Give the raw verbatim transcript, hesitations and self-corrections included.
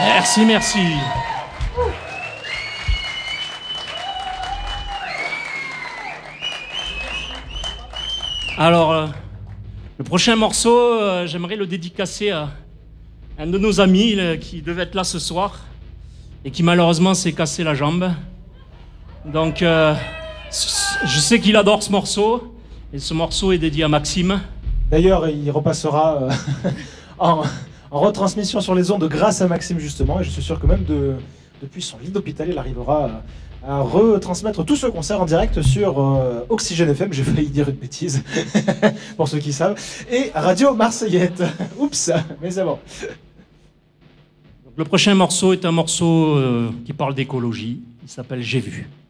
Merci, merci. Alors, euh, le prochain morceau, euh, j'aimerais le dédicacer à un de nos amis là, qui devait être là ce soir et qui malheureusement s'est cassé la jambe. Donc, euh, je sais qu'il adore ce morceau et ce morceau est dédié à Maxime. D'ailleurs, il repassera euh, en, en retransmission sur les ondes grâce à Maxime justement, et je suis sûr que même de, depuis son lit d'hôpital, il arrivera à, à retransmettre tout ce concert en direct sur euh, Oxygène F M, j'ai failli dire une bêtise, pour ceux qui savent, et Radio Marseillette. Oups, mais c'est bon. Le prochain morceau est un morceau euh, qui parle d'écologie, il s'appelle J'ai vu.